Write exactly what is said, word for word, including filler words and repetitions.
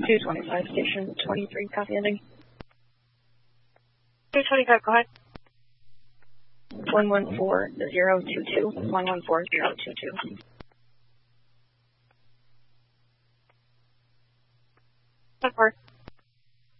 two twenty-five, station twenty-three, copy ending. two twenty-five, go ahead. one one four zero two two, one one four zero two two. Of course.